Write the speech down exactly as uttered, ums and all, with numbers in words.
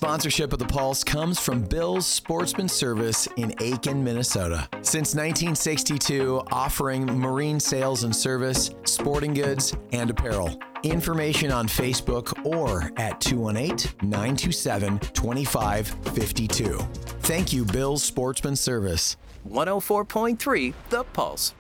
Sponsorship of The Pulse comes from Bill's Sportsman Service in Aiken, Minnesota. Since nineteen sixty-two, offering marine sales and service, sporting goods, and apparel. Information on Facebook or at two one eight, nine two seven, two five five two. Thank you, Bill's Sportsman Service. one oh four point three The Pulse.